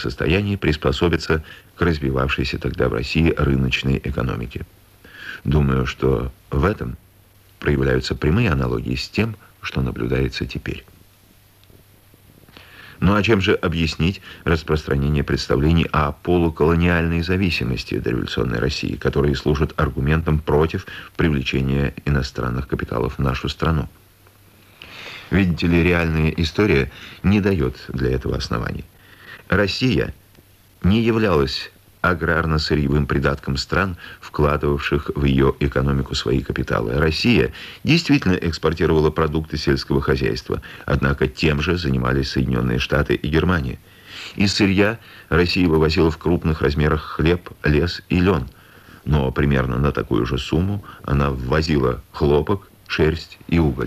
состоянии приспособиться к развивавшейся тогда в России рыночной экономике. Думаю, что в этом проявляются прямые аналогии с тем, что наблюдается теперь. Ну а чем же объяснить распространение представлений о полуколониальной зависимости дореволюционной России, которые служат аргументом против привлечения иностранных капиталов в нашу страну? Видите ли, реальная история не дает для этого оснований. Россия не являлась аграрно-сырьевым придатком стран, вкладывавших в ее экономику свои капиталы. Россия действительно экспортировала продукты сельского хозяйства, однако тем же занимались Соединенные Штаты и Германия. Из сырья Россия вывозила в крупных размерах хлеб, лес и лен, но примерно на такую же сумму она ввозила хлопок, шерсть и уголь.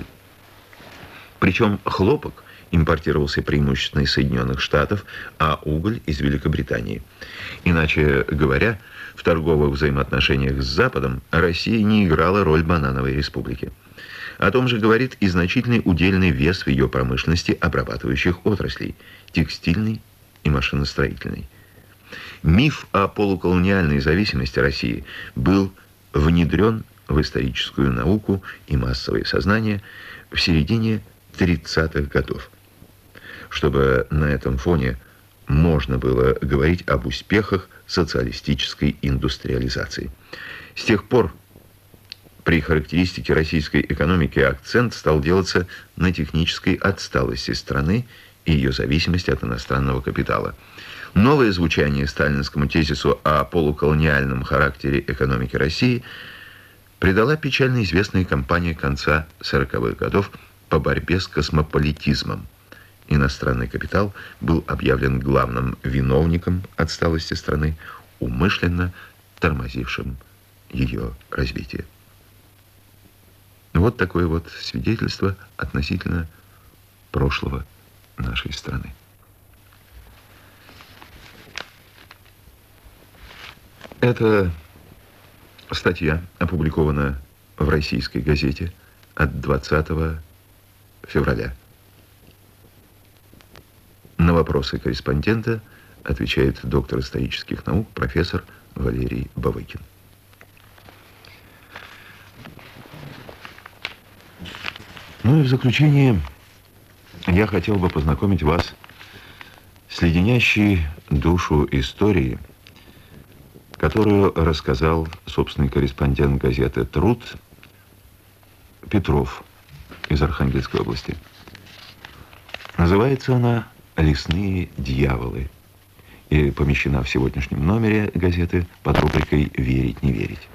Причем хлопок импортировался преимущественно из Соединенных Штатов, а уголь из Великобритании. Иначе говоря, в торговых взаимоотношениях с Западом Россия не играла роль банановой республики. О том же говорит и значительный удельный вес в ее промышленности обрабатывающих отраслей – текстильной и машиностроительной. Миф о полуколониальной зависимости России был внедрен в историческую науку и массовое сознание в середине 30-х годов. Чтобы на этом фоне можно было говорить об успехах социалистической индустриализации. С тех пор при характеристике российской экономики акцент стал делаться на технической отсталости страны и ее зависимости от иностранного капитала. Новое звучание сталинскому тезису о полуколониальном характере экономики России придала печально известная кампания конца 40-х годов по борьбе с космополитизмом. Иностранный капитал был объявлен главным виновником отсталости страны, умышленно тормозившим ее развитие. Вот такое вот свидетельство относительно прошлого нашей страны. Эта статья опубликована в российской газете от 20 февраля. На вопросы корреспондента отвечает доктор исторических наук, профессор Валерий Бавыкин. Ну и в заключение я хотел бы познакомить вас с леденящей душу историей, которую рассказал собственный корреспондент газеты «Труд» Петров из Архангельской области. Называется она «Лесные дьяволы» и помещена в сегодняшнем номере газеты под рубрикой «Верить, не верить».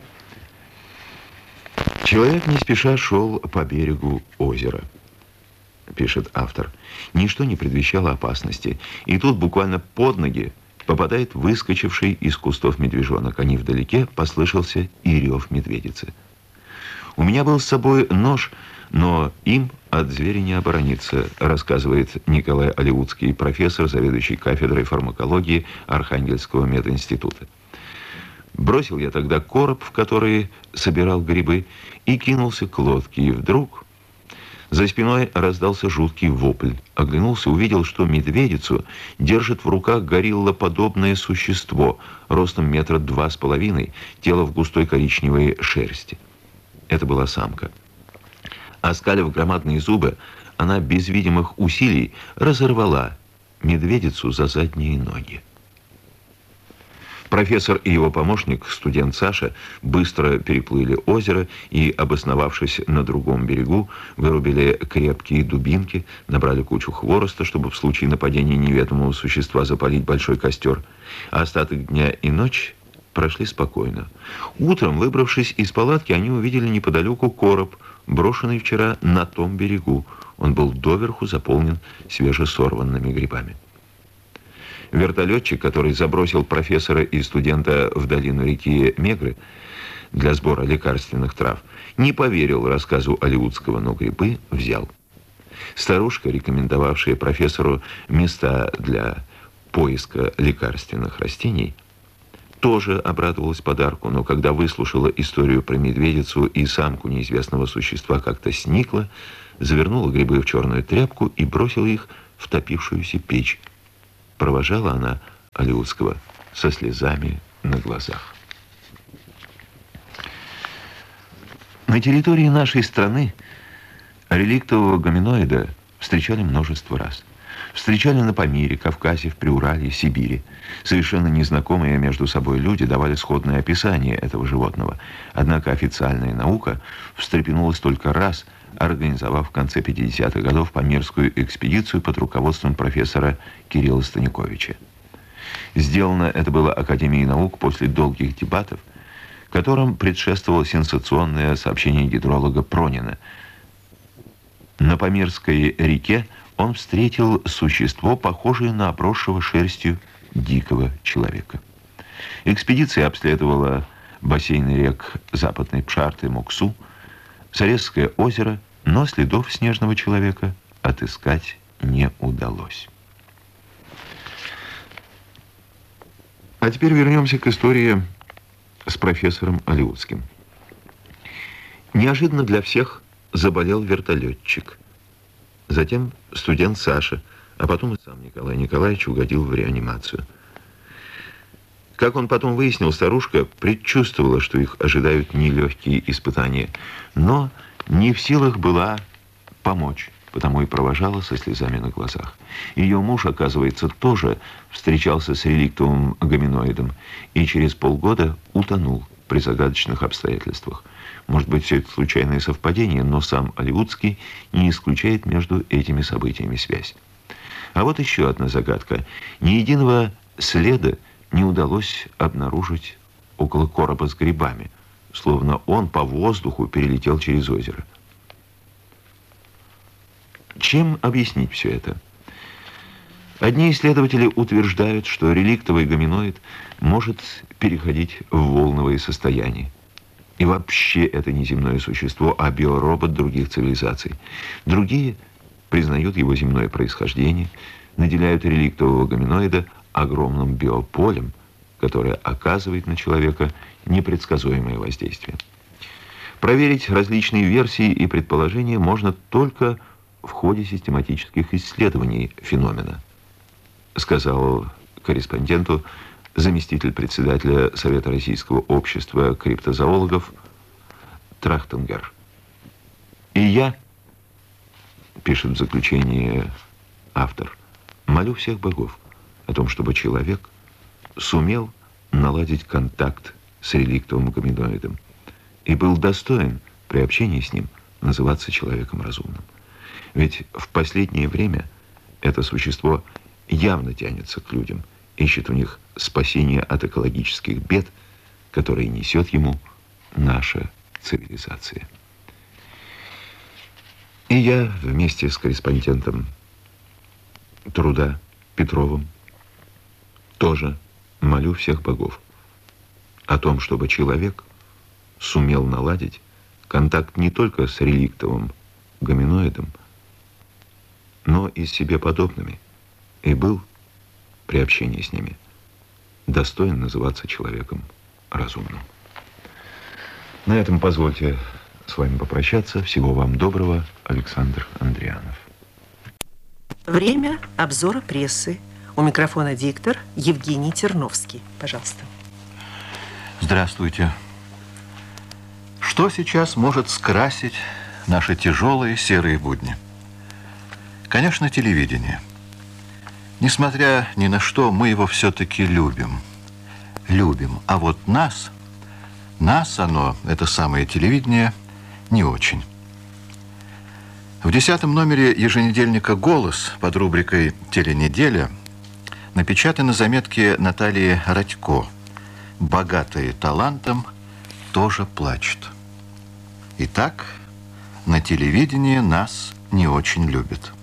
«Человек не спеша шел по берегу озера», пишет автор. «Ничто не предвещало опасности, и тут буквально под ноги попадает выскочивший из кустов медвежонок, а невдалеке послышался и рев медведицы. У меня был с собой нож, но им от зверя не оборониться», рассказывает Николай Алиутский, профессор, заведующий кафедрой фармакологии Архангельского мединститута. «Бросил я тогда короб, в который собирал грибы, и кинулся к лодке, и вдруг за спиной раздался жуткий вопль. Оглянулся, увидел, что медведицу держит в руках гориллоподобное существо, ростом 2,5 метра, тело в густой коричневой шерсти. Это была самка. Оскалив громадные зубы, она без видимых усилий разорвала медведицу за задние ноги. Профессор и его помощник, студент Саша, быстро переплыли озеро и, обосновавшись на другом берегу, вырубили крепкие дубинки, набрали кучу хвороста, чтобы в случае нападения неведомого существа запалить большой костер. А остаток дня и ночь прошли спокойно. Утром, выбравшись из палатки, они увидели неподалеку короб, брошенный вчера на том берегу. Он был доверху заполнен свежесорванными грибами. Вертолетчик, который забросил профессора и студента в долину реки Мегры для сбора лекарственных трав, не поверил рассказу Алиутского, но грибы взял. Старушка, рекомендовавшая профессору места для поиска лекарственных растений, тоже обрадовалась подарку, но когда выслушала историю про медведицу и самку неизвестного существа, как-то сникла, завернула грибы в черную тряпку и бросила их в топившуюся печь. Провожала она Алиутского со слезами на глазах. На территории нашей страны реликтового гоминоида встречали множество раз. Встречали на Памире, Кавказе, в Приуралье, Сибири. Совершенно незнакомые между собой люди давали сходное описание этого животного. Однако официальная наука встрепенулась только раз, организовав в конце 50-х годов памирскую экспедицию под руководством профессора Кирилла Станиковича. Сделано это было Академией наук после долгих дебатов, которым предшествовало сенсационное сообщение гидролога Пронина. На Памирской реке он встретил существо, похожее на обросшего шерстью дикого человека. Экспедиция обследовала бассейны рек Западной Пшарты и Муксу, Зарезское озеро, но следов снежного человека отыскать не удалось. А теперь вернемся к истории с профессором Алиутским. Неожиданно для всех заболел вертолетчик. Затем студент Саша, а потом и сам Николай Николаевич угодил в реанимацию. Как он потом выяснил, старушка предчувствовала, что их ожидают нелегкие испытания, но не в силах была помочь, потому и провожала со слезами на глазах. Ее муж, оказывается, тоже встречался с реликтовым гоминоидом и через полгода утонул при загадочных обстоятельствах. Может быть, все это случайное совпадение, но сам Алиутский не исключает между этими событиями связь. А вот еще одна загадка. Ни единого следа не удалось обнаружить около короба с грибами, словно он по воздуху перелетел через озеро. Чем объяснить все это? Одни исследователи утверждают, что реликтовый гоминоид может переходить в волновые состояния. И вообще это не земное существо, а биоробот других цивилизаций. Другие признают его земное происхождение, наделяют реликтового гоминоида огромным биополем, которое оказывает на человека непредсказуемое воздействие. Проверить различные версии и предположения можно только в ходе систематических исследований феномена, сказал корреспонденту заместитель председателя Совета Российского общества криптозоологов Трахтенгер. И я, пишет в заключении автор, молю всех богов о том, чтобы человек сумел наладить контакт с реликтовым гоминоидом и был достоин при общении с ним называться человеком разумным. Ведь в последнее время это существо явно тянется к людям, ищет у них спасение от экологических бед, которые несет ему наша цивилизация. И я вместе с корреспондентом труда Петровым тоже молю всех богов о том, чтобы человек сумел наладить контакт не только с реликтовым гоминоидом, но и с себе подобными, и был при общении с ними достоин называться человеком разумным. На этом позвольте с вами попрощаться. Всего вам доброго. Александр Андрианов. Время обзора прессы. У микрофона диктор Евгений Терновский. Пожалуйста. Здравствуйте. Что сейчас может скрасить наши тяжелые серые будни? Конечно, телевидение. Несмотря ни на что, мы его все-таки любим. Любим. А вот нас оно, это самое телевидение, не очень. В 10-м номере еженедельника «Голос» под рубрикой «Теленеделя» напечатаны заметки Натальи Радько. «Богатые талантом тоже плачут». Итак, на телевидении нас не очень любят.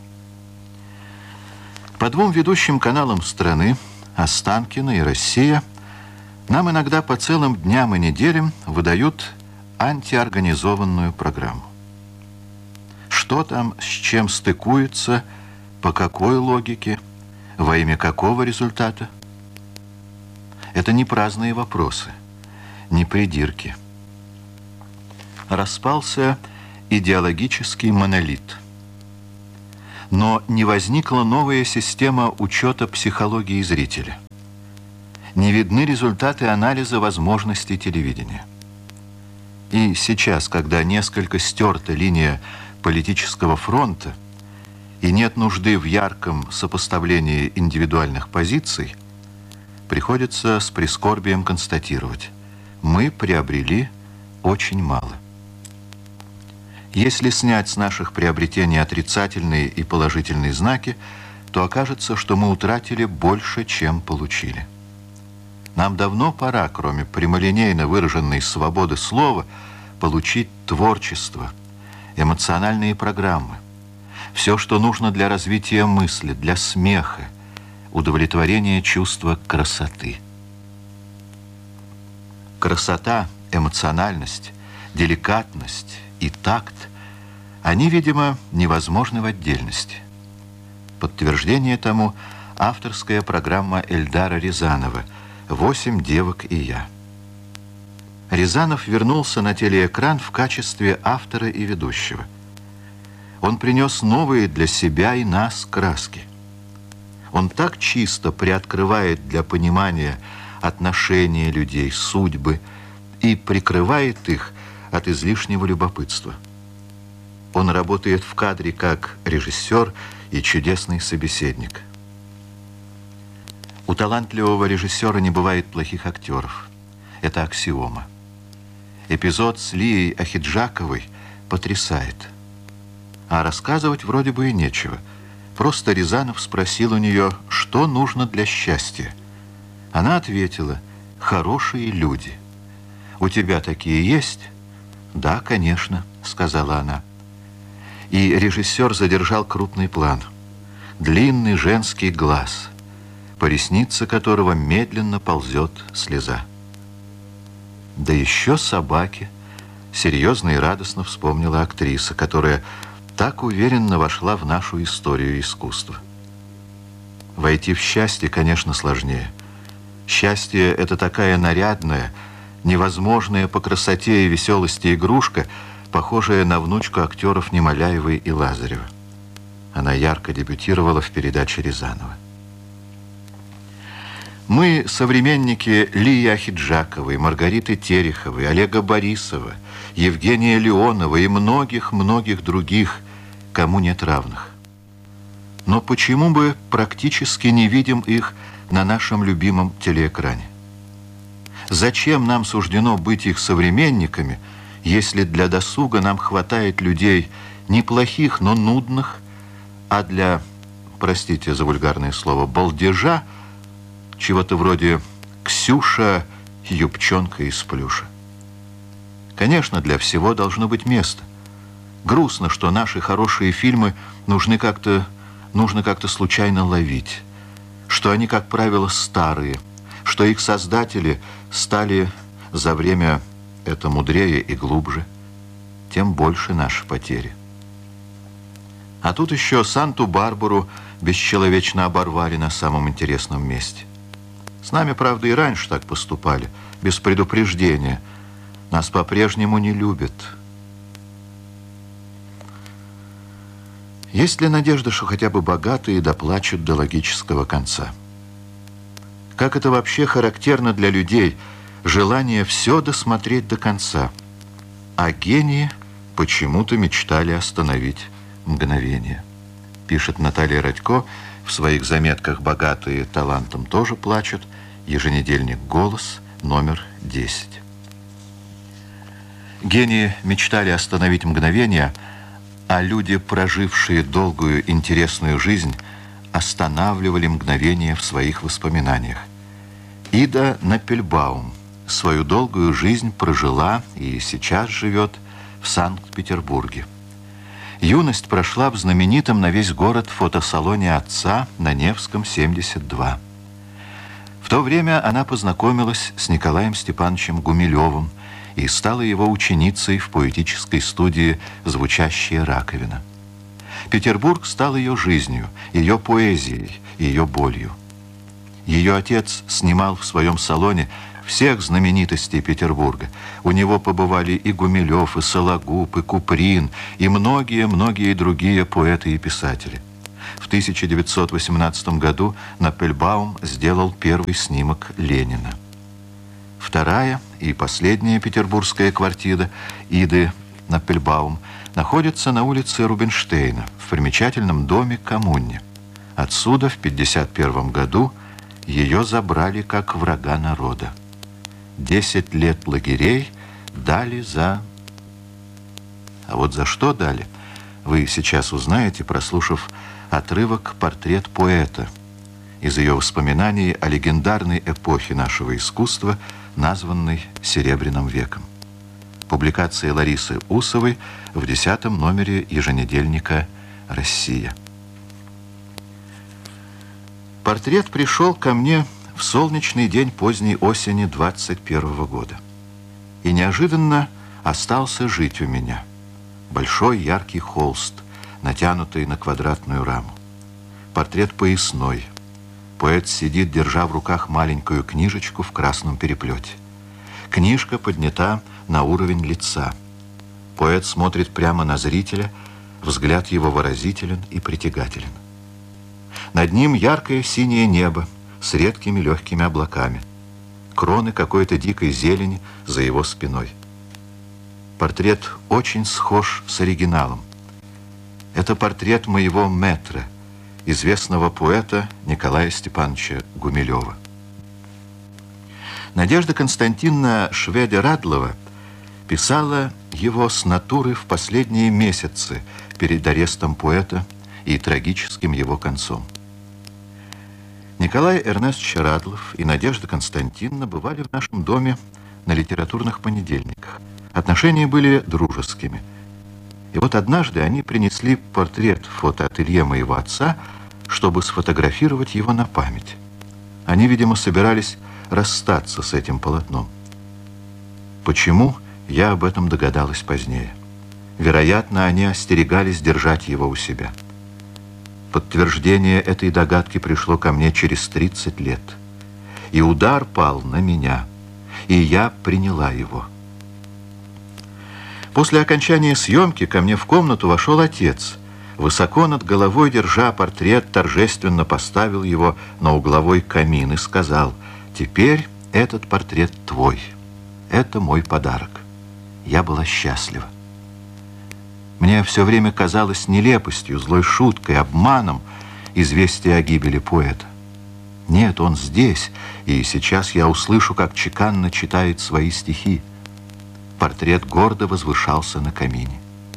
По двум ведущим каналам страны, Останкино и «Россия», нам иногда по целым дням и неделям выдают антиорганизованную программу. Что там, с чем стыкуется, по какой логике, во имя какого результата? Это не праздные вопросы, не придирки. Распался идеологический монолит. Но не возникла новая система учета психологии зрителя. Не видны результаты анализа возможностей телевидения. И сейчас, когда несколько стерта линия политического фронта и нет нужды в ярком сопоставлении индивидуальных позиций, приходится с прискорбием констатировать: мы приобрели очень мало. Если снять с наших приобретений отрицательные и положительные знаки, то окажется, что мы утратили больше, чем получили. Нам давно пора, кроме прямолинейно выраженной свободы слова, получить творчество, эмоциональные программы, все, что нужно для развития мысли, для смеха, удовлетворения чувства красоты. Красота, эмоциональность, деликатность и такт, они, видимо, невозможны в отдельности. Подтверждение тому авторская программа Эльдара Рязанова «8 девок и я». Рязанов вернулся на телеэкран в качестве автора и ведущего. Он принес новые для себя и нас краски. Он так чисто приоткрывает для понимания отношения людей, судьбы и прикрывает их от излишнего любопытства. Он работает в кадре как режиссер и чудесный собеседник. У талантливого режиссера не бывает плохих актеров. Это аксиома. Эпизод с Лией Ахеджаковой потрясает. А рассказывать вроде бы и нечего. Просто Рязанов спросил у нее, что нужно для счастья. Она ответила: хорошие люди. У тебя такие есть? Да, конечно, сказала она. И режиссер задержал крупный план. Длинный женский глаз, по реснице которого медленно ползет слеза. Да еще собаки, серьезно и радостно вспомнила актриса, которая так уверенно вошла в нашу историю искусства. Войти в счастье, конечно, сложнее. Счастье — это такая нарядная, невозможная по красоте и веселости игрушка, похожая на внучку актеров Немоляевой и Лазарева. Она ярко дебютировала в передаче Рязанова. Мы, современники Лии Ахеджаковой, Маргариты Тереховой, Олега Борисова, Евгения Леонова и многих-многих других, кому нет равных. Но почему бы практически не видим их на нашем любимом телеэкране? Зачем нам суждено быть их современниками, если для досуга нам хватает людей неплохих, но нудных, а для, простите за вульгарное слово, балдежа, чего-то вроде «Ксюша, юбчонка из плюша». Конечно, для всего должно быть место. Грустно, что наши хорошие фильмы нужно как-то случайно ловить, что они, как правило, старые, что их создатели стали за время это мудрее и глубже, тем больше наши потери. А тут еще Санту-Барбару бесчеловечно оборвали на самом интересном месте. С нами, правда, и раньше так поступали, без предупреждения. Нас по-прежнему не любят. Есть ли надежда, что хотя бы богатые доплачут до логического конца? Как это вообще характерно для людей, желание все досмотреть до конца. А гении почему-то мечтали остановить мгновение. Пишет Наталья Радько в своих заметках «Богатые талантом тоже плачут», еженедельник «Голос», номер 10. Гении мечтали остановить мгновение, а люди, прожившие долгую интересную жизнь, останавливали мгновение в своих воспоминаниях. Ида Напельбаум свою долгую жизнь прожила и сейчас живет в Санкт-Петербурге. Юность прошла в знаменитом на весь город фотосалоне отца на Невском, 72. В то время она познакомилась с Николаем Степановичем Гумилевым и стала его ученицей в поэтической студии «Звучащая раковина». Петербург стал ее жизнью, ее поэзией, ее болью. Ее отец снимал в своем салоне всех знаменитостей Петербурга. У него побывали и Гумилев, и Сологуб, и Куприн, и многие-многие другие поэты и писатели. В 1918 году Напельбаум сделал первый снимок Ленина. Вторая и последняя петербургская квартира Иды Напельбаум находится на улице Рубинштейна, в примечательном доме Коммуне. Отсюда в 1951 году ее забрали как врага народа. 10 лет лагерей дали за... А вот за что дали, вы сейчас узнаете, прослушав отрывок «Портрет поэта» из ее воспоминаний о легендарной эпохе нашего искусства, названной «Серебряным веком». Публикация Ларисы Усовой в 10-м номере еженедельника «Россия». Портрет пришел ко мне в солнечный день поздней осени 21 года. И неожиданно остался жить у меня. Большой яркий холст, натянутый на квадратную раму. Портрет поясной. Поэт сидит, держа в руках маленькую книжечку в красном переплете. Книжка поднята на уровень лица. Поэт смотрит прямо на зрителя, взгляд его выразителен и притягателен. Над ним яркое синее небо с редкими легкими облаками. Кроны какой-то дикой зелени за его спиной. Портрет очень схож с оригиналом. Это портрет моего мэтра, известного поэта Николая Степановича Гумилева. Надежда Константиновна Шведе-Радлова писала его с натуры в последние месяцы перед арестом поэта и трагическим его концом. Николай Эрнестович Радлов и Надежда Константиновна бывали в нашем доме на литературных понедельниках. Отношения были дружескими. И вот однажды они принесли портрет в фотоателье моего отца, чтобы сфотографировать его на память. Они, видимо, собирались расстаться с этим полотном. Почему, я об этом догадалась позднее. Вероятно, они остерегались держать его у себя. Подтверждение этой догадки пришло ко мне через 30 лет. И удар пал на меня, и я приняла его. После окончания съемки ко мне в комнату вошел отец. Высоко над головой, держа портрет, торжественно поставил его на угловой камин и сказал: «Теперь этот портрет твой. Это мой подарок». Я была счастлива. Мне все время казалось нелепостью, злой шуткой, обманом известие о гибели поэта. Нет, он здесь, и сейчас я услышу, как чеканно читает свои стихи. Портрет гордо возвышался на камине.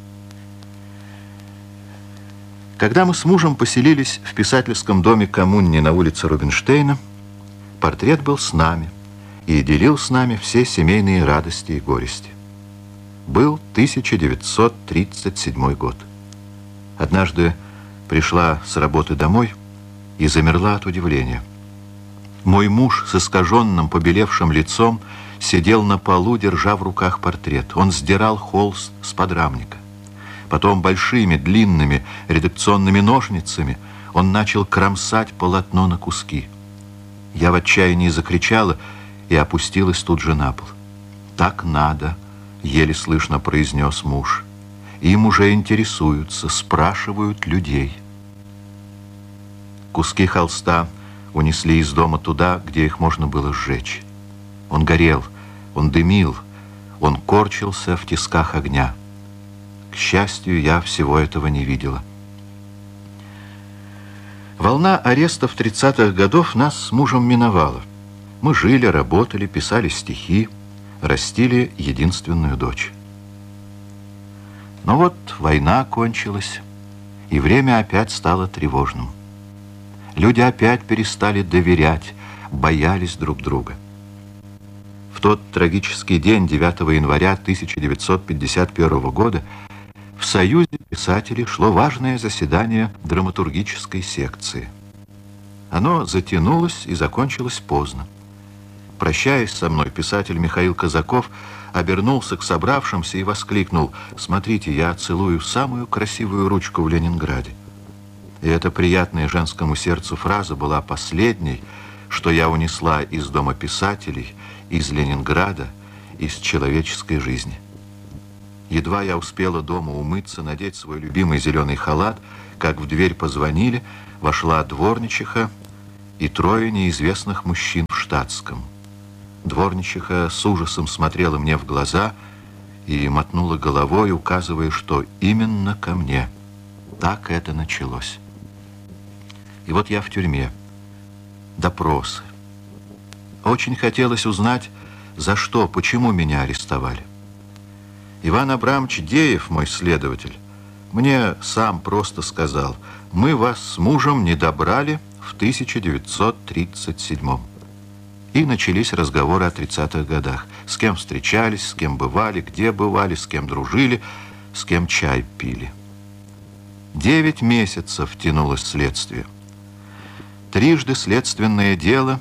Когда мы с мужем поселились в писательском доме Коммуне на улице Рубинштейна, портрет был с нами и делил с нами все семейные радости и горести. Был 1937 год. Однажды пришла с работы домой и замерла от удивления. Мой муж с искаженным, побелевшим лицом сидел на полу, держа в руках портрет. Он сдирал холст с подрамника. Потом большими, длинными редакционными ножницами он начал кромсать полотно на куски. Я в отчаянии закричала и опустилась тут же на пол. «Так надо», — еле слышно произнес муж. «Им уже интересуются, спрашивают людей». Куски холста унесли из дома туда, где их можно было сжечь. Он горел, он дымил, он корчился в тисках огня. К счастью, я всего этого не видела. Волна арестов 30-х годов нас с мужем миновала. Мы жили, работали, писали стихи, растили единственную дочь. Но вот война кончилась, и время опять стало тревожным. Люди опять перестали доверять, боялись друг друга. В тот трагический день, 9 января 1951 года, в Союзе писателей шло важное заседание драматургической секции. Оно затянулось и закончилось поздно. Прощаясь со мной, писатель Михаил Казаков обернулся к собравшимся и воскликнул: «Смотрите, я целую самую красивую ручку в Ленинграде». И эта приятная женскому сердцу фраза была последней, что я унесла из Дома писателей, из Ленинграда, из человеческой жизни. Едва я успела дома умыться, надеть свой любимый зеленый халат, как в дверь позвонили, вошла дворничиха и трое неизвестных мужчин в штатском. Дворничиха с ужасом смотрела мне в глаза и мотнула головой, указывая, что именно ко мне. Так это началось. И вот я в тюрьме. Допросы. Очень хотелось узнать, за что, почему меня арестовали. Иван Абрамович Деев, мой следователь, мне сам просто сказал: мы вас с мужем не добрали в 1937-м. И начались разговоры о 30-х годах. С кем встречались, с кем бывали, где бывали, с кем дружили, с кем чай пили. 9 месяцев тянулось следствие. Трижды следственное дело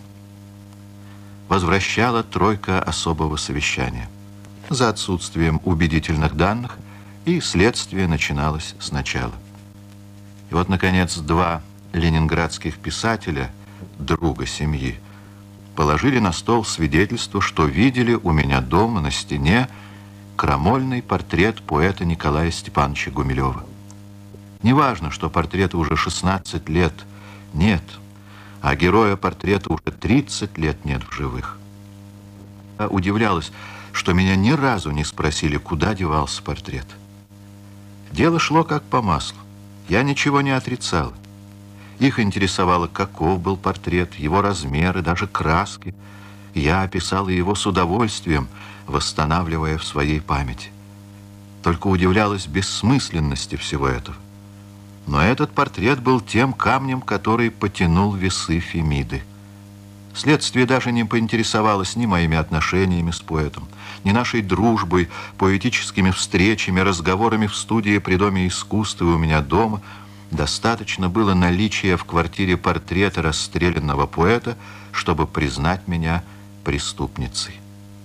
возвращала тройка особого совещания. За отсутствием убедительных данных, и следствие начиналось сначала. И вот, наконец, 2 ленинградских писателя, друга семьи, положили на стол свидетельство, что видели у меня дома на стене крамольный портрет поэта Николая Степановича Гумилева. Неважно, что портрету уже 16 лет нет, а героя портрета уже 30 лет нет в живых. Я удивлялась, что меня ни разу не спросили, куда девался портрет. Дело шло как по маслу. Я ничего не отрицала. Их интересовало, каков был портрет, его размеры, даже краски. Я описала его с удовольствием, восстанавливая в своей памяти. Только удивлялась бессмысленности всего этого. Но этот портрет был тем камнем, который потянул весы Фемиды. Следствие даже не поинтересовалось ни моими отношениями с поэтом, ни нашей дружбой, поэтическими встречами, разговорами в студии при Доме искусства и у меня дома. Достаточно было наличия в квартире портрета расстрелянного поэта, чтобы признать меня преступницей.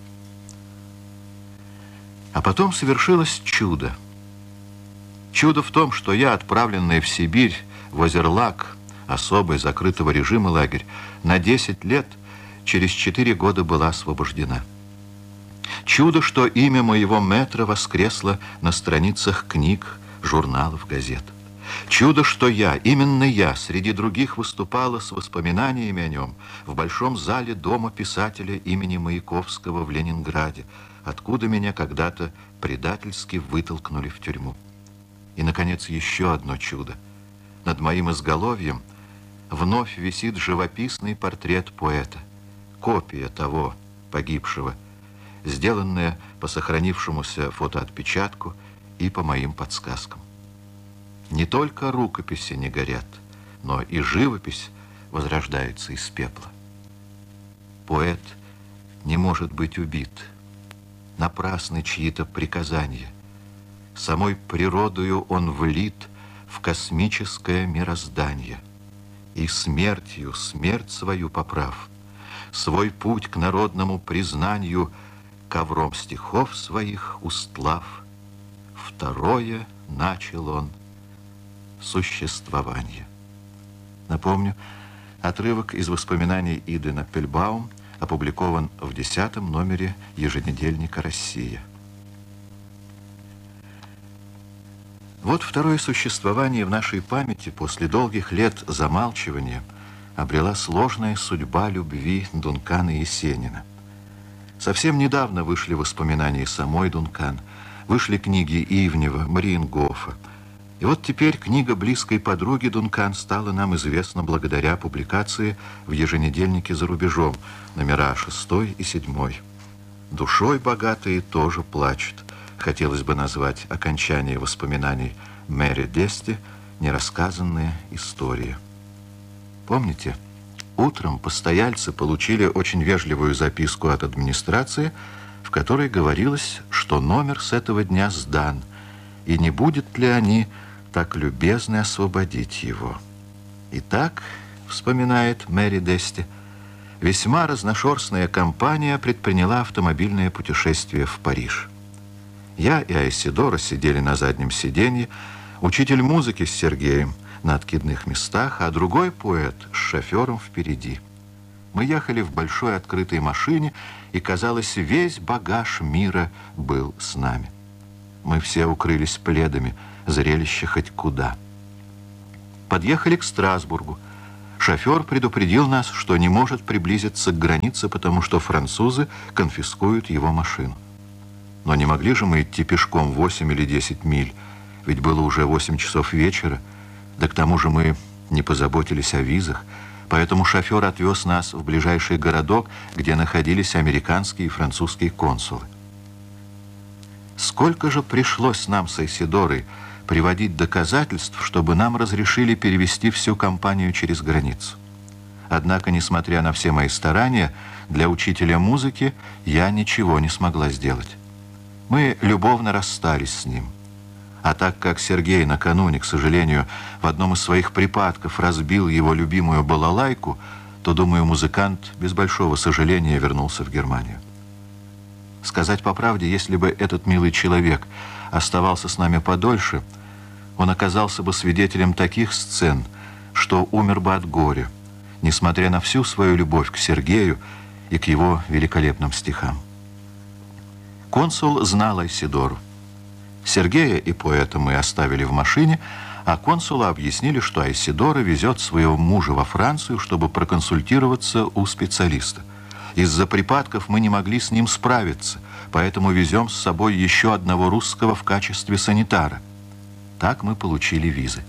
А потом совершилось чудо. Чудо в том, что я, отправленная в Сибирь, в Озерлак, особый закрытого режима лагерь, на 10 лет, через 4 года была освобождена. Чудо, что имя моего мэтра воскресло на страницах книг, журналов, газет. Чудо, что я, именно я, среди других выступала с воспоминаниями о нем в большом зале Дома писателя имени Маяковского в Ленинграде, откуда меня когда-то предательски вытолкнули в тюрьму. И, наконец, еще одно чудо. Над моим изголовьем вновь висит живописный портрет поэта, копия того погибшего, сделанная по сохранившемуся фотоотпечатку и по моим подсказкам. Не только рукописи не горят, но и живопись возрождается из пепла. Поэт не может быть убит. Напрасны чьи-то приказания. Самой природою он влит в космическое мироздание. И смертью смерть свою поправ, свой путь к народному признанию ковром стихов своих устлав, второе начал он существование. Напомню, отрывок из воспоминаний Иды Наппельбаум опубликован в 10-м номере еженедельника «Россия». Вот второе существование в нашей памяти после долгих лет замалчивания обрела сложная судьба любви Дункана и Есенина. Совсем недавно вышли воспоминания самой Дункан, вышли книги Ивнева, Мариенгофа. И вот теперь книга близкой подруги Дункан стала нам известна благодаря публикации в еженедельнике «За рубежом», номера 6 и 7. «Душой богатые тоже плачут». Хотелось бы назвать окончание воспоминаний Мэри Дести «Нерассказанная история». Помните, утром постояльцы получили очень вежливую записку от администрации, в которой говорилось, что номер с этого дня сдан, и не будет ли они так любезны освободить его. Итак, вспоминает Мэри Дести, весьма разношерстная компания предприняла автомобильное путешествие в Париж. Я и Айседора сидели на заднем сиденье, учитель музыки с Сергеем на откидных местах, а другой поэт с шофером впереди. Мы ехали в большой открытой машине, и, казалось, весь багаж мира был с нами. Мы все укрылись пледами, зрелище хоть куда. Подъехали к Страсбургу. Шофер предупредил нас, что не может приблизиться к границе, потому что французы конфискуют его машину. Но не могли же мы идти пешком 8 или 10 миль, ведь было уже 8 часов вечера, да к тому же мы не позаботились о визах, поэтому шофер отвез нас в ближайший городок, где находились американские и французские консулы. Сколько же пришлось нам с Айседорой приводить доказательств, чтобы нам разрешили перевести всю компанию через границу. Однако, несмотря на все мои старания, для учителя музыки я ничего не смогла сделать. Мы любовно расстались с ним. А так как Сергей накануне, к сожалению, в одном из своих припадков разбил его любимую балалайку, то, думаю, музыкант без большого сожаления вернулся в Германию. Сказать по правде, если бы этот милый человек оставался с нами подольше, он оказался бы свидетелем таких сцен, что умер бы от горя, несмотря на всю свою любовь к Сергею и к его великолепным стихам. Консул знал Айседору. Сергея и поэта мы оставили в машине, а консулу объяснили, что Айседора везет своего мужа во Францию, чтобы проконсультироваться у специалиста. Из-за припадков мы не могли с ним справиться, поэтому везем с собой еще одного русского в качестве санитара. Так мы получили визы.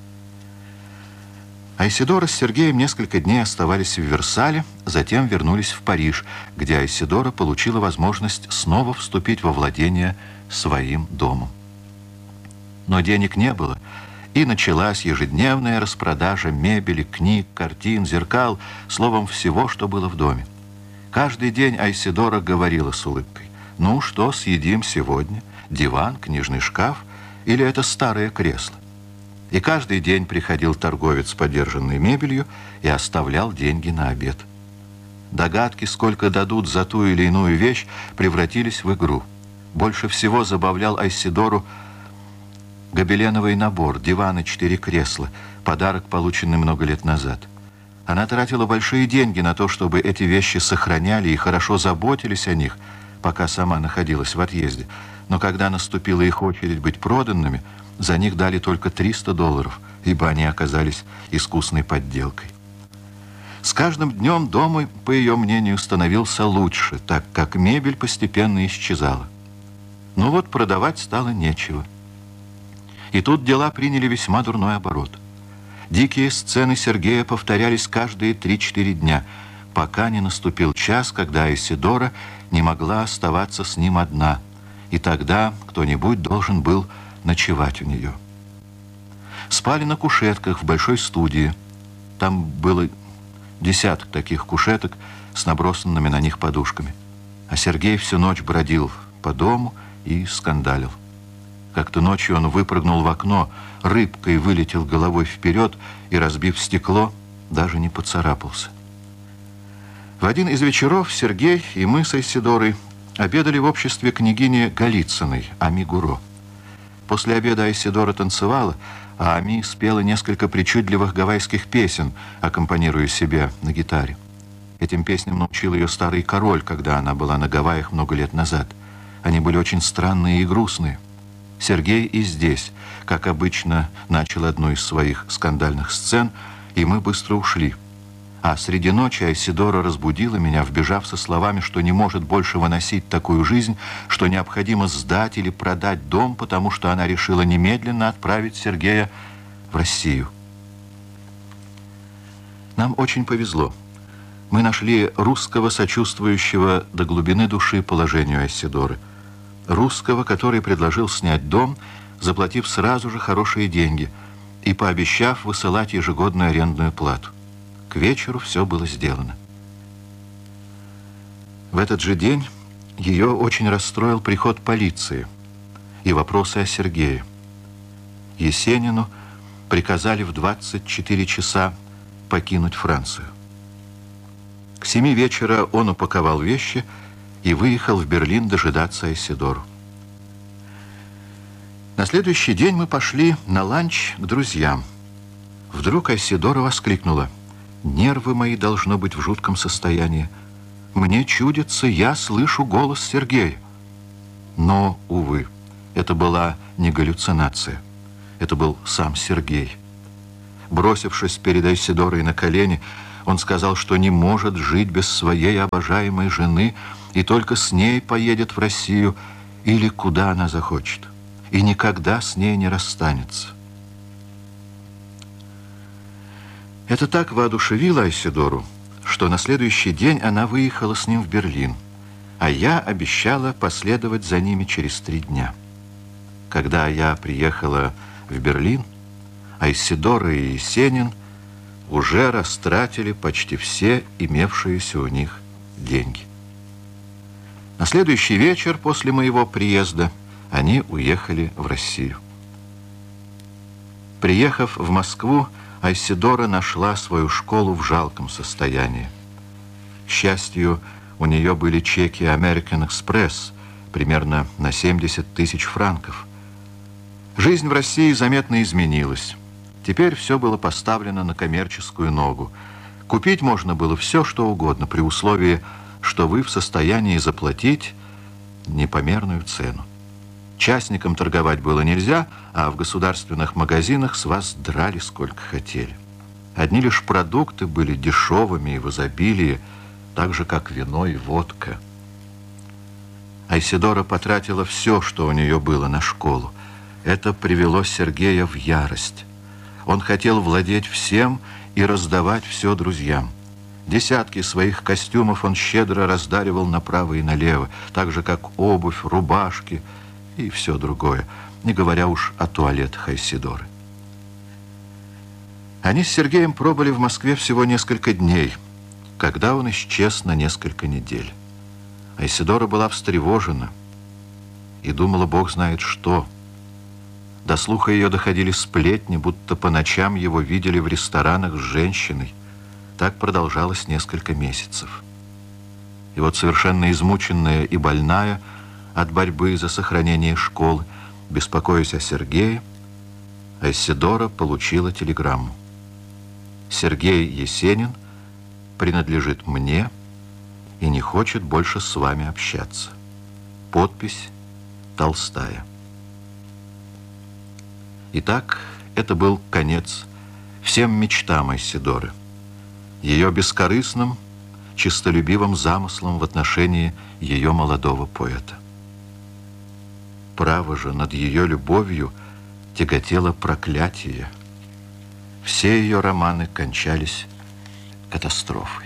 Айседора с Сергеем несколько дней оставались в Версале, затем вернулись в Париж, где Айседора получила возможность снова вступить во владение своим домом. Но денег не было, и началась ежедневная распродажа мебели, книг, картин, зеркал, словом, всего, что было в доме. Каждый день Айседора говорила с улыбкой: «Ну что, съедим сегодня? Диван, книжный шкаф или это старое кресло?» И каждый день приходил торговец с подержанной мебелью и оставлял деньги на обед. Догадки, сколько дадут за ту или иную вещь, превратились в игру. Больше всего забавлял Айседору гобеленовый набор, диван и 4 кресла, подарок, полученный много лет назад. Она тратила большие деньги на то, чтобы эти вещи сохраняли и хорошо заботились о них, пока сама находилась в отъезде. Но когда наступила их очередь быть проданными, за них дали только $300, ибо они оказались искусной подделкой. С каждым днем дом, по ее мнению, становился лучше, так как мебель постепенно исчезала. Ну вот, продавать стало нечего. И тут дела приняли весьма дурной оборот. Дикие сцены Сергея повторялись каждые 3-4 дня, пока не наступил час, когда Айседора не могла оставаться с ним одна, и тогда кто-нибудь должен был ночевать у нее. Спали на кушетках в большой студии. Там было десяток таких кушеток с набросанными на них подушками. А Сергей всю ночь бродил по дому и скандалил. Как-то ночью он выпрыгнул в окно, рыбкой вылетел головой вперед и, разбив стекло, даже не поцарапался. В один из вечеров Сергей и мы с Айседорой обедали в обществе княгини Голицыной, Ами Гуро. После обеда Айседора танцевала, а Ами спела несколько причудливых гавайских песен, аккомпанируя себе на гитаре. Этим песням научил ее старый король, когда она была на Гавайях много лет назад. Они были очень странные и грустные. Сергей и здесь, как обычно, начал одну из своих скандальных сцен, и мы быстро ушли. А среди ночи Айседора разбудила меня, вбежав со словами, что не может больше выносить такую жизнь, что необходимо сдать или продать дом, потому что она решила немедленно отправить Сергея в Россию. Нам очень повезло. Мы нашли русского, сочувствующего до глубины души положению Айседоры. Русского, который предложил снять дом, заплатив сразу же хорошие деньги и пообещав высылать ежегодную арендную плату. К вечеру все было сделано. В этот же день ее очень расстроил приход полиции и вопросы о Сергее. Есенину приказали в 24 часа покинуть Францию. К 7 вечера он упаковал вещи и выехал в Берлин дожидаться Айседору. На следующий день мы пошли на ланч к друзьям. Вдруг Айседора воскликнула: «Нервы мои должно быть в жутком состоянии. Мне чудится, я слышу голос Сергея». Но, увы, это была не галлюцинация. Это был сам Сергей. Бросившись перед Айседорой на колени, он сказал, что не может жить без своей обожаемой жены и только с ней поедет в Россию или куда она захочет, и никогда с ней не расстанется. Это так воодушевило Айседору, что на следующий день она выехала с ним в Берлин, а я обещала последовать за ними через 3 дня. Когда я приехала в Берлин, Айседора и Есенин уже растратили почти все имевшиеся у них деньги. На следующий вечер после моего приезда они уехали в Россию. Приехав в Москву, Айседора нашла свою школу в жалком состоянии. К счастью, у нее были чеки American Express примерно на 70 000 франков. Жизнь в России заметно изменилась. Теперь все было поставлено на коммерческую ногу. Купить можно было все, что угодно, при условии, что вы в состоянии заплатить непомерную цену. Частникам торговать было нельзя, а в государственных магазинах с вас драли сколько хотели. Одни лишь продукты были дешевыми и в изобилии, так же, как вино и водка. Айседора потратила все, что у нее было, на школу. Это привело Сергея в ярость. Он хотел владеть всем и раздавать все друзьям. Десятки своих костюмов он щедро раздаривал направо и налево, так же, как обувь, рубашки и все другое, не говоря уж о туалетах Айседоры. Они с Сергеем пробыли в Москве всего несколько дней, когда он исчез на несколько недель. Айседора была встревожена и думала, бог знает что. До слуха ее доходили сплетни, будто по ночам его видели в ресторанах с женщиной. Так продолжалось несколько месяцев. И вот совершенно измученная и больная от борьбы за сохранение школы, беспокоясь о Сергее, Айседора получила телеграмму. Сергей Есенин принадлежит мне и не хочет больше с вами общаться. Подпись Толстая. Итак, это был конец всем мечтам Айседоры, ее бескорыстным, честолюбивым замыслом в отношении ее молодого поэта. Право же, над ее любовью тяготело проклятие. Все ее романы кончались катастрофой.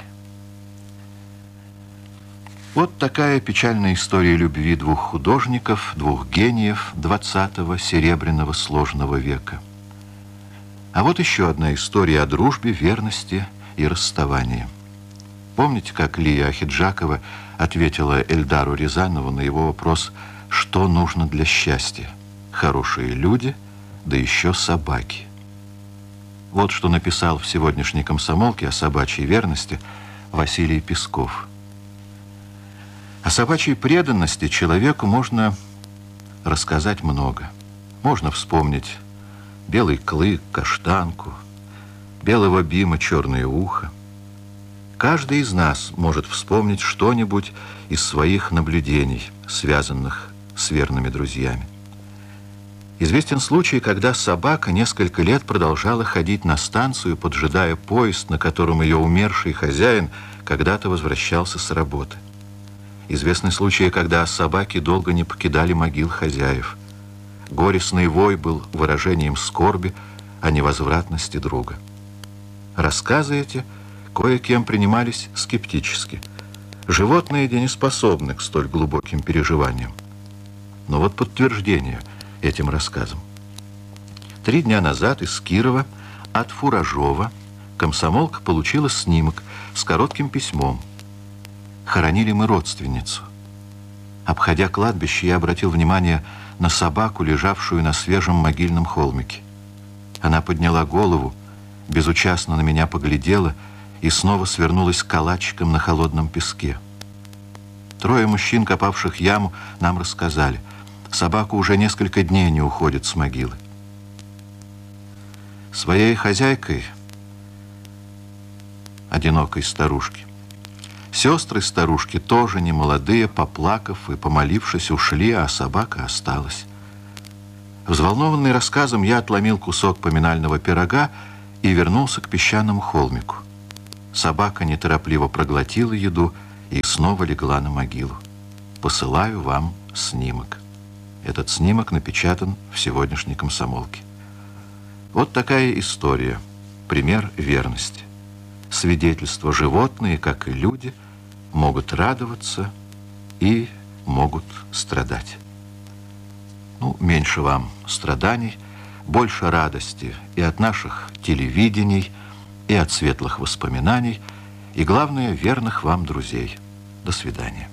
Вот такая печальная история любви двух художников, двух гениев 20-го серебряного сложного века. А вот еще одна история о дружбе, верности и расставании. Помните, как Лия Ахеджакова ответила Эльдару Рязанову на его вопрос, что нужно для счастья? Хорошие люди, да еще собаки. Вот что написал в сегодняшней «Комсомолке» о собачьей верности Василий Песков. О собачьей преданности человеку можно рассказать много. Можно вспомнить белый клык, каштанку, белого бима, черное ухо. Каждый из нас может вспомнить что-нибудь из своих наблюдений, связанных с верными друзьями. Известен случай, когда собака несколько лет продолжала ходить на станцию, поджидая поезд, на котором ее умерший хозяин когда-то возвращался с работы. Известны случаи, когда собаки долго не покидали могил хозяев. Горестный вой был выражением скорби о невозвратности друга. Рассказы эти кое-кем принимались скептически. Животные не способны к столь глубоким переживаниям. Но вот подтверждение этим рассказам. 3 дня назад из Кирова от Фуражова «Комсомолка» получила снимок с коротким письмом. Хоронили мы родственницу. Обходя кладбище, я обратил внимание на собаку, лежавшую на свежем могильном холмике. Она подняла голову, безучастно на меня поглядела и снова свернулась калачиком на холодном песке. 3 мужчин, копавших яму, нам рассказали. Собака уже несколько дней не уходит с могилы. Своей хозяйкой, одинокой старушки, сестры старушки, тоже не молодые, поплакав и помолившись, ушли, а собака осталась. Взволнованный рассказом, я отломил кусок поминального пирога и вернулся к песчаному холмику. Собака неторопливо проглотила еду и снова легла на могилу. Посылаю вам снимок. Этот снимок напечатан в сегодняшней «Комсомолке». Вот такая история, пример верности. Свидетельство: животные, как и люди, могут радоваться и могут страдать. Ну, меньше вам страданий, больше радости и от наших телевидений, и от светлых воспоминаний, и, главное, верных вам друзей. До свидания.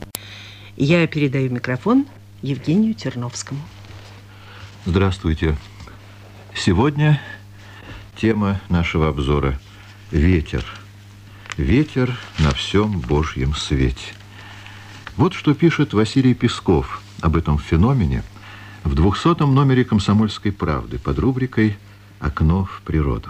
Я передаю микрофон Евгению Терновскому. Здравствуйте. Сегодня тема нашего обзора – ветер. Ветер на всем Божьем свете. Вот что пишет Василий Песков об этом феномене в 200-м номере «Комсомольской правды» под рубрикой «Окно в природу».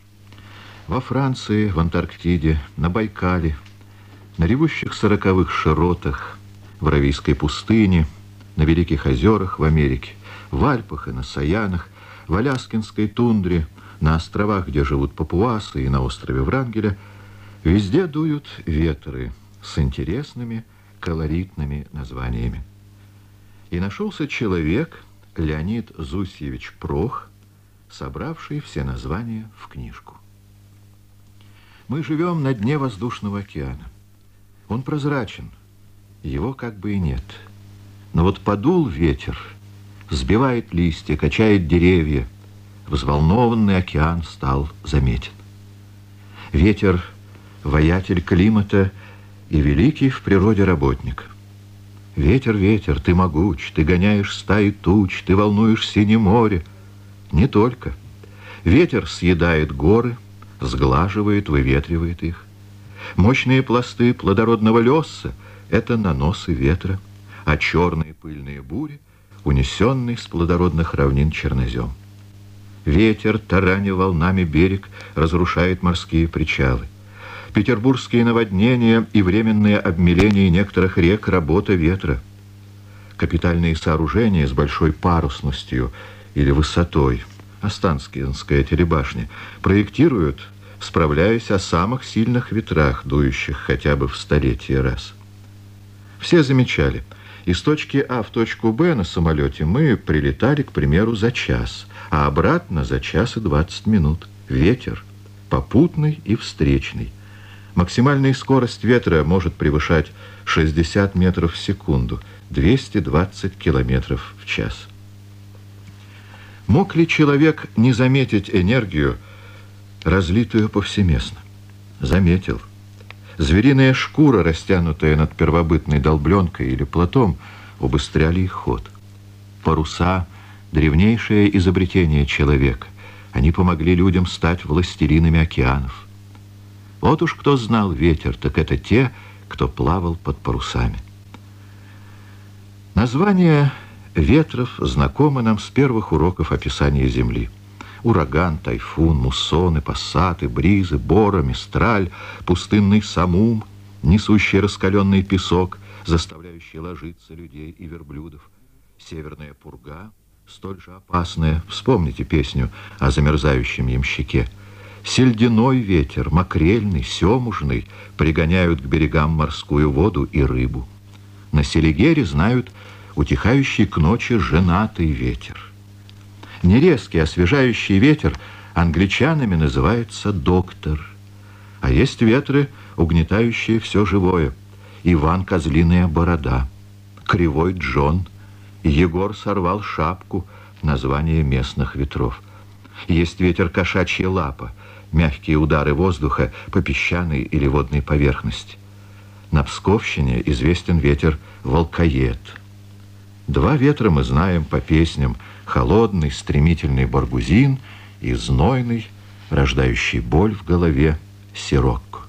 Во Франции, в Антарктиде, на Байкале, на ревущих 40-х широтах, в Аравийской пустыне, на Великих озерах в Америке, в Альпах и на Саянах, в Аляскинской тундре, на островах, где живут папуасы, и на острове Врангеля, везде дуют ветры с интересными, колоритными названиями. И нашелся человек, Леонид Зусьевич Прох, собравший все названия в книжку. Мы живем на дне воздушного океана. Он прозрачен, его как бы и нет. Но вот подул ветер, сбивает листья, качает деревья. Взволнованный океан стал заметен. Ветер — воятель климата и великий в природе работник. Ветер, ветер, ты могуч, ты гоняешь стаи туч, ты волнуешь синее море. Не только. Ветер съедает горы, сглаживает, выветривает их. Мощные пласты плодородного леса — это наносы ветра, а черные пыльные бури — унесенный с плодородных равнин чернозем. Ветер, тараня волнами берег, разрушает морские причалы. Петербургские наводнения и временное обмеление некоторых рек — работа ветра. Капитальные сооружения с большой парусностью или высотой, Останкинская телебашня, проектируют, справляясь о самых сильных ветрах, дующих хотя бы в столетие раз. Все замечали, из точки А в точку Б на самолете мы прилетали, к примеру, за час, а обратно за час и 20 минут. Ветер попутный и встречный. Максимальная скорость ветра может превышать 60 метров в секунду, 220 километров в час. Мог ли человек не заметить энергию, разлитую повсеместно? Заметил. Звериная шкура, растянутая над первобытной долбленкой или плотом, убыстряли их ход. Паруса — древнейшее изобретение человека. Они помогли людям стать властелинами океанов. Вот уж кто знал ветер, так это те, кто плавал под парусами. Название ветров знакомы нам с первых уроков описания Земли. Ураган, тайфун, муссоны, пассаты, бризы, бора, мистраль, пустынный самум, несущий раскаленный песок, заставляющий ложиться людей и верблюдов, северная пурга, столь же опасная, вспомните песню о замерзающем ямщике, сельдяной ветер, макрельный, семужный пригоняют к берегам морскую воду и рыбу. На Селигере знают утихающий к ночи женатый ветер. Нерезкий освежающий ветер англичанами называется доктор. А есть ветры, угнетающие все живое. Иван Козлиная борода, Кривой Джон, Егор сорвал шапку, название местных ветров. Есть ветер кошачья лапа, мягкие удары воздуха по песчаной или водной поверхности. На Псковщине известен ветер волкоед. Два ветра мы знаем по песням: холодный, стремительный баргузин и знойный, рождающий боль в голове, сирокко.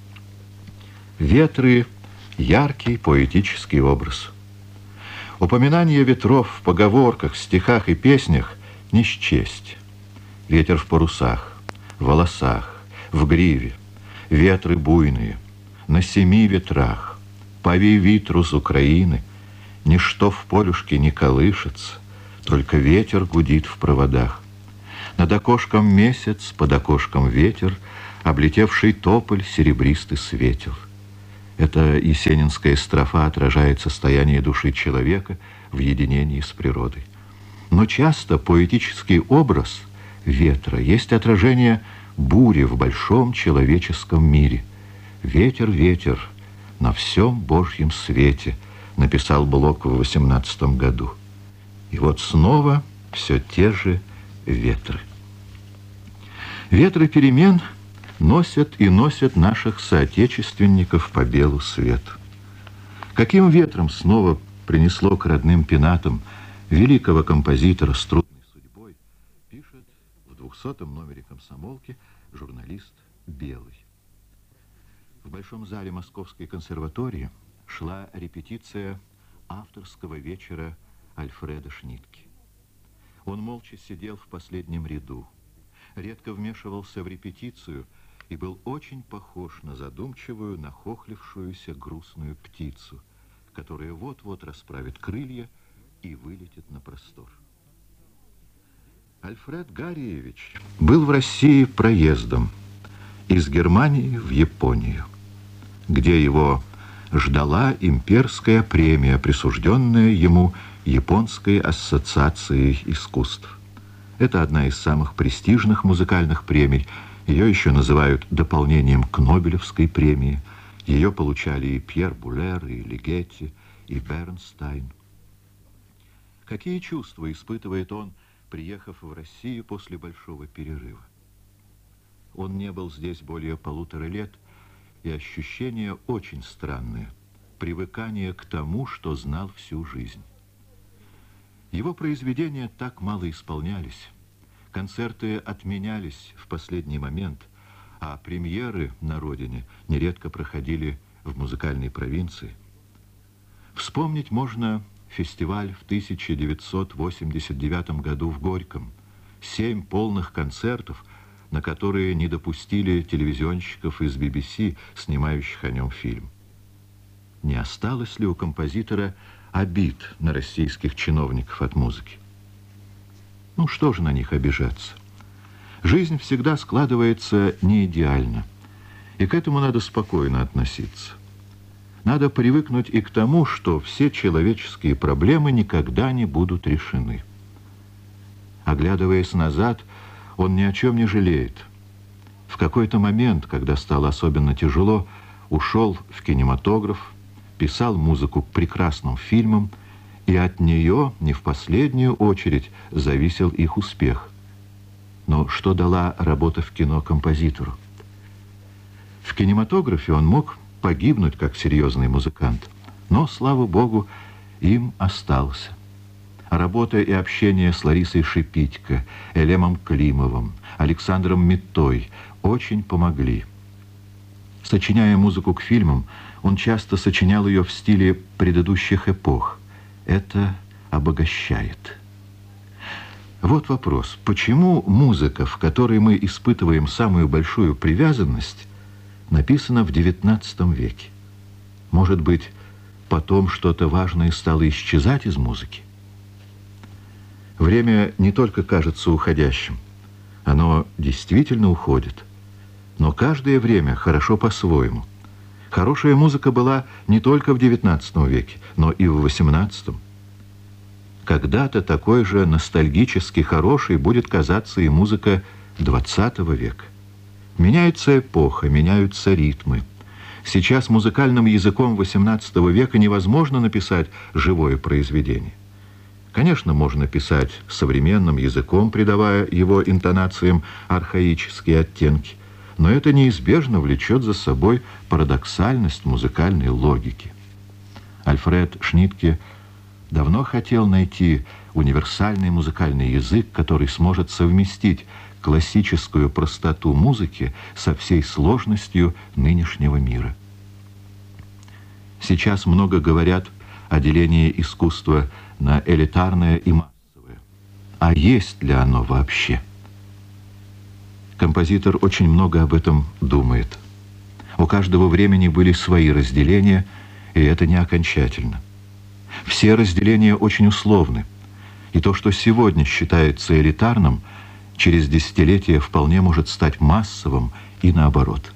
Ветры — яркий поэтический образ. Упоминание ветров в поговорках, стихах и песнях не счесть. Ветер в парусах, в волосах, в гриве, ветры буйные, на 7 ветрах, повей витру с Украины, ничто в полюшке не колышется, только ветер гудит в проводах. Над окошком месяц, под окошком ветер, облетевший тополь серебристый светил. Эта есенинская строфа отражает состояние души человека в единении с природой. Но часто поэтический образ ветра есть отражение бури в большом человеческом мире. «Ветер, ветер, на всем Божьем свете», написал Блок в 18 году. И вот снова все те же ветры. Ветры перемен носят и носят наших соотечественников по белу свету. Каким ветром снова принесло к родным пенатам великого композитора с трудной судьбой, пишет в 200-м номере «Комсомолки» журналист Белый. В Большом зале Московской консерватории шла репетиция авторского вечера Альфреда Шнитке. Он молча сидел в последнем ряду, редко вмешивался в репетицию и был очень похож на задумчивую, нахохлившуюся грустную птицу, которая вот-вот расправит крылья и вылетит на простор. Альфред Гариевич был в России проездом из Германии в Японию, где его ждала имперская премия, присужденная ему Японской ассоциацией искусств. Это одна из самых престижных музыкальных премий. Ее еще называют дополнением к Нобелевской премии. Ее получали и Пьер Булер, и Лигетти, и Бернстайн. Какие чувства испытывает он, приехав в Россию после большого перерыва? Он не был здесь более 1,5 лет, и ощущения очень странные. Привыкание к тому, что знал всю жизнь. Его произведения так мало исполнялись. Концерты отменялись в последний момент, а премьеры на родине нередко проходили в музыкальной провинции. Вспомнить можно фестиваль в 1989 году в Горьком. 7 полных концертов, на которые не допустили телевизионщиков из BBC, снимающих о нем фильм. Не осталось ли у композитора обид на российских чиновников от музыки? Ну, что же на них обижаться? Жизнь всегда складывается не идеально, и к этому надо спокойно относиться. Надо привыкнуть и к тому, что все человеческие проблемы никогда не будут решены. Оглядываясь назад, он ни о чем не жалеет. В какой-то момент, когда стало особенно тяжело, ушел в кинематограф, писал музыку к прекрасным фильмам, и от нее, не в последнюю очередь, зависел их успех. Но что дала работа в кино композитору? В кинематографе он мог погибнуть как серьезный музыкант, но, слава богу, им остался. Работа и общение с Ларисой Шипитько, Элемом Климовым, Александром Миттой очень помогли. Сочиняя музыку к фильмам, он часто сочинял ее в стиле предыдущих эпох. Это обогащает. Вот вопрос. Почему музыка, в которой мы испытываем самую большую привязанность, написана в XIX веке? Может быть, потом что-то важное стало исчезать из музыки? Время не только кажется уходящим, оно действительно уходит. Но каждое время хорошо по-своему. Хорошая музыка была не только в XIX веке, но и в XVIII. Когда-то такой же ностальгически хорошей будет казаться и музыка XX века. Меняется эпоха, меняются ритмы. Сейчас музыкальным языком XVIII века невозможно написать живое произведение. Конечно, можно писать современным языком, придавая его интонациям архаические оттенки, но это неизбежно влечет за собой парадоксальность музыкальной логики. Альфред Шнитке давно хотел найти универсальный музыкальный язык, который сможет совместить классическую простоту музыки со всей сложностью нынешнего мира. Сейчас много говорят о делении искусства на элитарное и массовое. А есть ли оно вообще? Композитор очень много об этом думает. У каждого времени были свои разделения, и это не окончательно. Все разделения очень условны, и то, что сегодня считается элитарным, через десятилетия вполне может стать массовым и наоборот.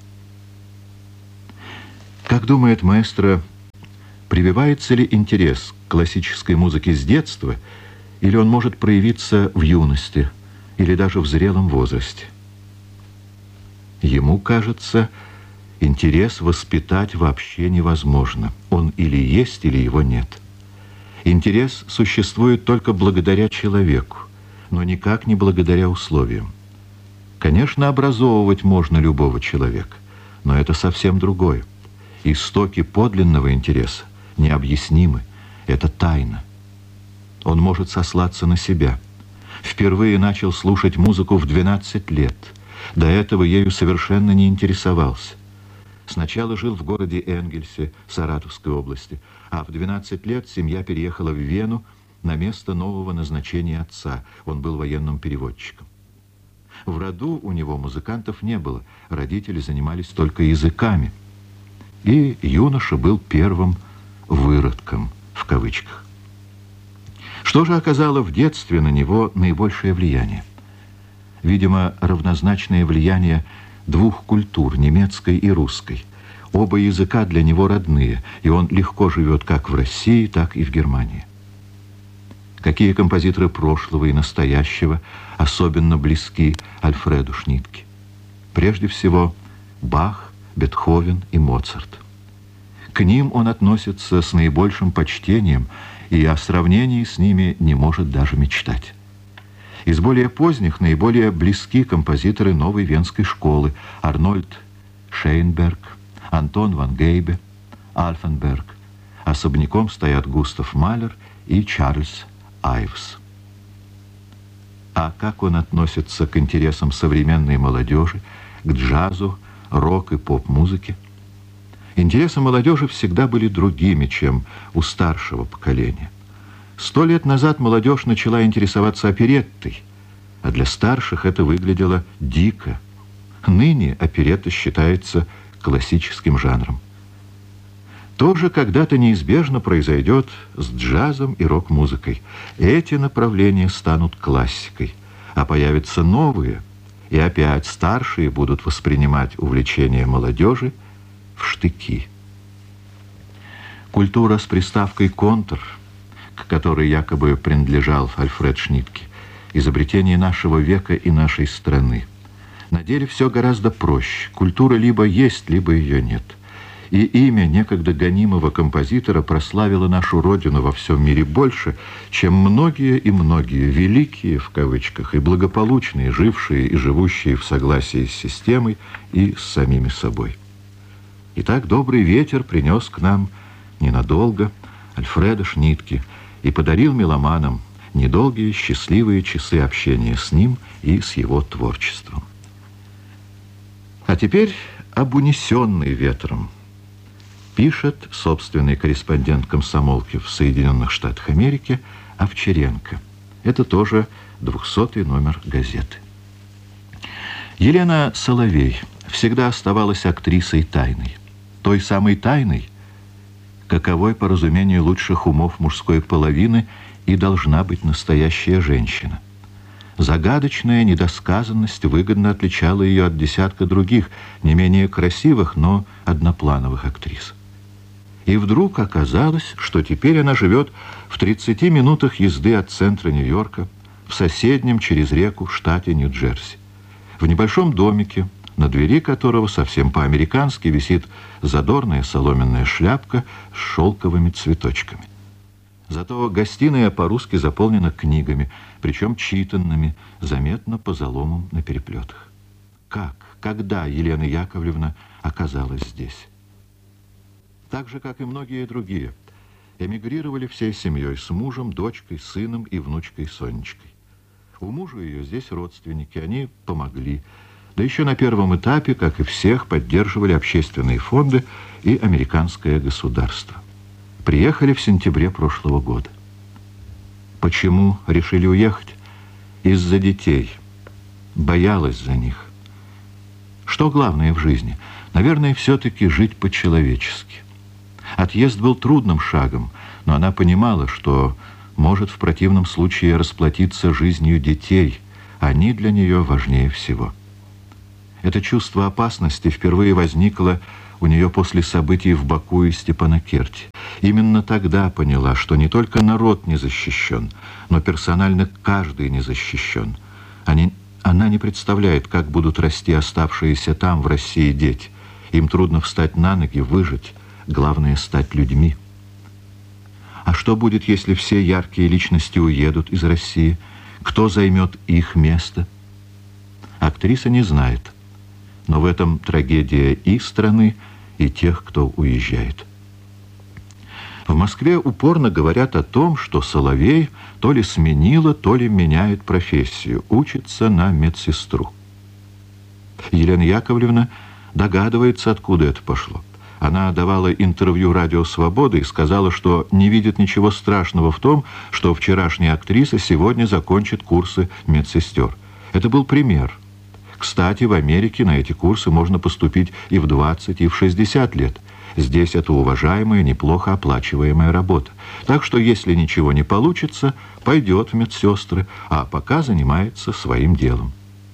Как думает маэстро, прививается ли интерес к классической музыке с детства, или он может проявиться в юности, или даже в зрелом возрасте? Ему кажется, интерес воспитать вообще невозможно. Он или есть, или его нет. Интерес существует только благодаря человеку, но никак не благодаря условиям. Конечно, образовывать можно любого человека, но это совсем другое. Истоки подлинного интереса необъяснимы, это тайна. Он может сослаться на себя. Впервые начал слушать музыку в 12 лет. До этого ею совершенно не интересовался. Сначала жил в городе Энгельсе, Саратовской области, а в 12 лет семья переехала в Вену на место нового назначения отца. Он был военным переводчиком. В роду у него музыкантов не было, родители занимались только языками. И юноша был первым «выродком», в кавычках. Что же оказало в детстве на него наибольшее влияние? Видимо, равнозначное влияние двух культур, немецкой и русской. Оба языка для него родные, и он легко живет как в России, так и в Германии. Какие композиторы прошлого и настоящего особенно близки Альфреду Шнитке? Прежде всего, Бах, Бетховен и Моцарт. К ним он относится с наибольшим почтением и о сравнении с ними не может даже мечтать. Из более поздних наиболее близки композиторы новой венской школы: Арнольд Шейнберг, Антон ван Гейбе, Альфенберг. Особняком стоят Густав Малер и Чарльз Айвс. А как он относится к интересам современной молодежи, к джазу, рок и поп-музыке? Интересы молодежи всегда были другими, чем у старшего поколения. 100 лет назад молодежь начала интересоваться опереттой, а для старших это выглядело дико. Ныне оперетта считается классическим жанром. То же когда-то неизбежно произойдет с джазом и рок-музыкой. Эти направления станут классикой, а появятся новые, и опять старшие будут воспринимать увлечение молодежи в штыки. Культура с приставкой «контр», к которой якобы принадлежал Альфред Шнитке, изобретение нашего века и нашей страны. На деле все гораздо проще. Культура либо есть, либо ее нет. И имя некогда гонимого композитора прославило нашу родину во всем мире больше, чем многие и многие великие, в кавычках, и благополучные, жившие и живущие в согласии с системой и с самими собой. Итак, добрый ветер принес к нам ненадолго Альфреда Шнитке и подарил меломанам недолгие счастливые часы общения с ним и с его творчеством. А теперь об унесенной ветром. Пишет собственный корреспондент комсомолки в Соединенных Штатах Америки Овчаренко. Это тоже 200-й номер газеты. Елена Соловей всегда оставалась актрисой тайной. Той самой тайной, каковой, по разумению лучших умов мужской половины, и должна быть настоящая женщина. Загадочная недосказанность выгодно отличала ее от десятка других, не менее красивых, но одноплановых актрис. И вдруг оказалось, что теперь она живет в 30 минутах езды от центра Нью-Йорка, в соседнем через реку штате Нью-Джерси, в небольшом домике, на двери которого совсем по-американски висит задорная соломенная шляпка с шелковыми цветочками. Зато гостиная по-русски заполнена книгами, причем читанными, заметно по заломам на переплетах. Как, когда Елена Яковлевна оказалась здесь? Так же, как и многие другие, эмигрировали всей семьей с мужем, дочкой, сыном и внучкой Сонечкой. У мужа ее здесь родственники, они помогли. Да еще на первом этапе, как и всех, поддерживали общественные фонды и американское государство. Приехали в сентябре прошлого года. Почему решили уехать? Из-за детей. Боялась за них. Что главное в жизни? Наверное, все-таки жить по-человечески. Отъезд был трудным шагом, но она понимала, что может в противном случае расплатиться жизнью детей, Они для нее важнее всего. Это чувство опасности впервые возникло у нее после событий в Баку и Степанакерте. Именно тогда поняла, что не только народ не защищен, но персонально каждый не защищен. Она не представляет, как будут расти оставшиеся там, в России, дети. Им трудно встать на ноги, выжить. Главное — стать людьми. А что будет, если все яркие личности уедут из России? Кто займет их место? Актриса не знает. Но в этом трагедия и страны, и тех, кто уезжает. В Москве упорно говорят о том, что Соловей то ли сменила, то ли меняет профессию, учится на медсестру. Елена Яковлевна догадывается, откуда это пошло. Она давала интервью «Радио Свобода» и сказала, что не видит ничего страшного в том, что вчерашняя актриса сегодня закончит курсы медсестер. Это был пример. Кстати, в Америке на эти курсы можно поступить и в 20, и в 60 лет. Здесь это уважаемая, неплохо оплачиваемая работа. Так что, если ничего не получится, пойдет в медсестры, а пока занимается своим делом.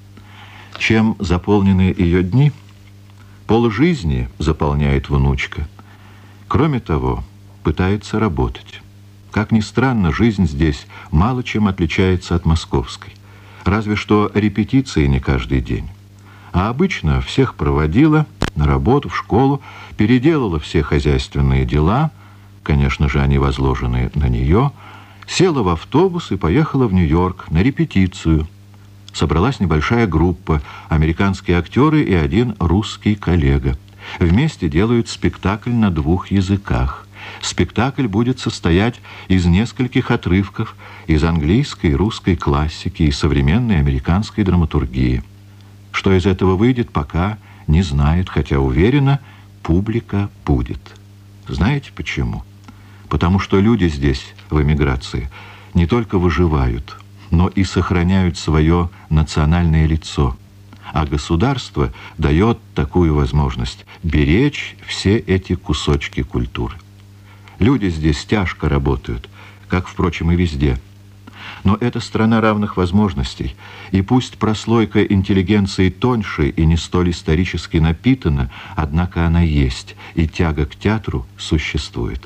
Чем заполнены ее дни? Полжизни заполняет внучка. Кроме того, пытается работать. Как ни странно, жизнь здесь мало чем отличается от московской. Разве что репетиции не каждый день. А обычно всех проводила на работу, в школу, переделала все хозяйственные дела, конечно же, они возложены на нее, села в автобус и поехала в Нью-Йорк на репетицию. Собралась небольшая группа, американские актеры и один русский коллега. Вместе делают спектакль на 2 языках. Спектакль будет состоять из нескольких отрывков из английской и русской классики и современной американской драматургии. Что из этого выйдет, пока не знает, хотя уверена, публика будет. Знаете почему? Потому что люди здесь, в эмиграции, не только выживают, но и сохраняют свое национальное лицо. А государство дает такую возможность беречь все эти кусочки культуры. Люди здесь тяжко работают, как, впрочем, и везде. Но это страна равных возможностей, и пусть прослойка интеллигенции тоньше и не столь исторически напитана, однако она есть, и тяга к театру существует.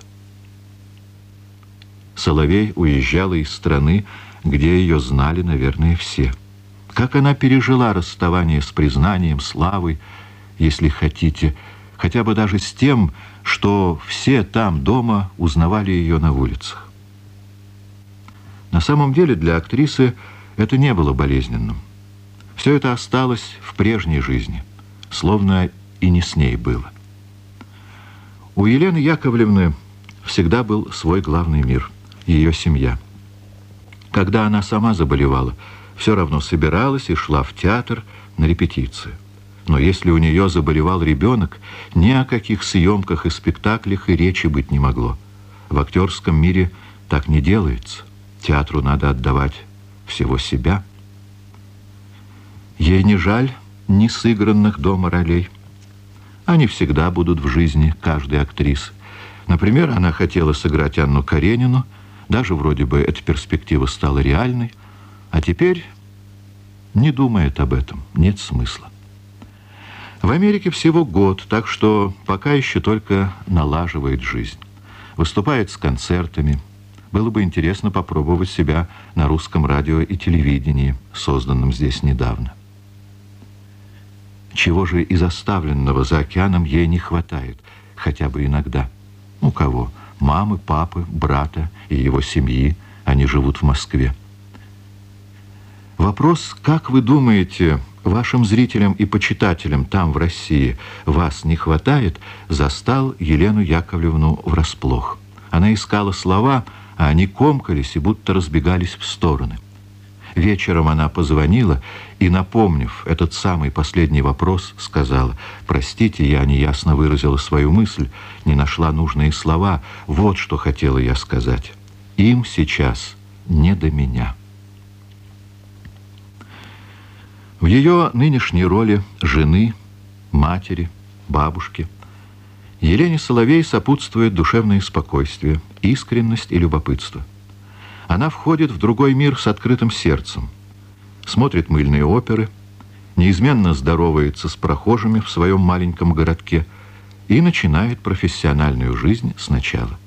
Соловей уезжала из страны, где ее знали, наверное, все. Как она пережила расставание с признанием, славой, если хотите, хотя бы даже с тем, что все там дома узнавали ее на улицах. На самом деле для актрисы это не было болезненным. Все это осталось в прежней жизни, словно и не с ней было. У Елены Яковлевны всегда был свой главный мир — ее семья. Когда она сама заболевала, все равно собиралась и шла в театр на репетицию. Но если у нее заболевал ребенок, ни о каких съемках и спектаклях и речи быть не могло. В актерском мире так не делается. Театру надо отдавать всего себя. Ей не жаль ни сыгранных дома ролей. Они всегда будут в жизни каждой актрисы. Например, она хотела сыграть Анну Каренину, даже вроде бы эта перспектива стала реальной, а теперь не думает об этом, нет смысла. В Америке всего год, так что пока еще только налаживает жизнь. Выступает с концертами. Было бы интересно попробовать себя на русском радио и телевидении, созданном здесь недавно. Чего же из оставленного за океаном ей не хватает, хотя бы иногда? У кого? Мамы, папы, брата и его семьи. Они живут в Москве. Вопрос, как вы думаете, вашим зрителям и почитателям там, в России, вас не хватает, застал Елену Яковлевну врасплох. Она искала слова, а они комкались и будто разбегались в стороны. Вечером она позвонила и, напомнив этот самый последний вопрос, сказала: «Простите, я неясно выразила свою мысль, не нашла нужные слова. Вот что хотела я сказать. Им сейчас не до меня». В ее нынешней роли жены, матери, бабушки Елене Соловей сопутствует душевное спокойствие, искренность и любопытство. Она входит в другой мир с открытым сердцем. смотрит мыльные оперы, неизменно здоровается с прохожими в своем маленьком городке и начинает профессиональную жизнь сначала.